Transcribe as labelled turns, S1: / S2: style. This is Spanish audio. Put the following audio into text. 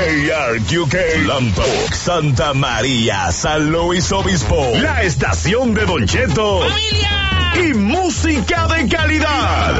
S1: KRQK, Lambok, Santa María, San Luis Obispo, la estación de Don Cheto.
S2: ¡Familia!
S1: Y música de calidad.